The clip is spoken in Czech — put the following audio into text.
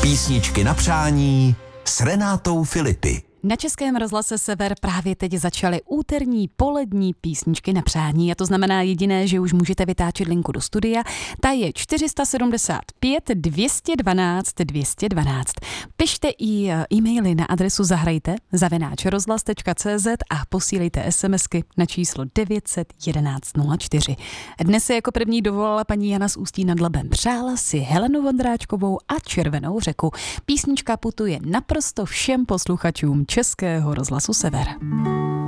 Písničky na přání s Renátou Filipy. Na Českém rozhlase Sever právě teď začaly úterní polední písničky na přání a to znamená jediné, že už můžete vytáčet linku do studia. Ta je 475 212 212. Pište i e-maily na adresu zahrajte@rozhlas.cz a posílejte SMSky na číslo 911 04. Dnes se jako první dovolala paní Jana z Ústí nad Labem. Přála si Helenu Vondráčkovou a Červenou řeku. Písnička putuje naprosto všem posluchačům Českého rozhlasu Sever.